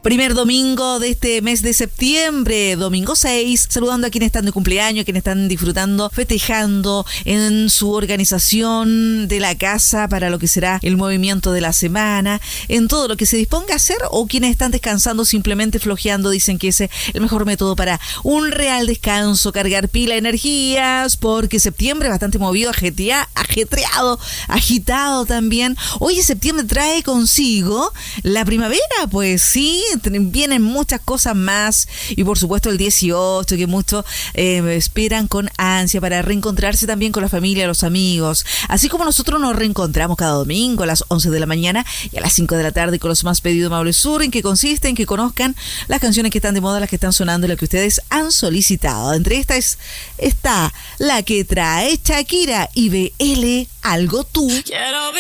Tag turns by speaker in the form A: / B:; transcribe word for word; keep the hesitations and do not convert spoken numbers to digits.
A: Primer domingo de este mes de septiembre, domingo seis, saludando a quienes están de cumpleaños, quienes están disfrutando, festejando en su organización de la casa para lo que será el movimiento de la semana, en todo lo que se disponga a hacer, o quienes están descansando, simplemente flojeando. Dicen que ese es el mejor método para un real descanso, cargar pila, energías, porque septiembre es bastante movido, ajetea, ajetreado, agitado también. Hoy septiembre trae consigo la primavera, pues sí, vienen muchas cosas más, y por supuesto el dieciocho, que muchos eh, esperan con ansia para reencontrarse también con la familia, los amigos, así como nosotros nos reencontramos cada domingo a las once de la mañana y a las cinco de la tarde con los más pedidos Maule Sur, en que consiste en que conozcan las canciones que están de moda, las que están sonando, las que ustedes han solicitado. Entre estas está la que trae Shakira y B L, Algo Tú.
B: Quiero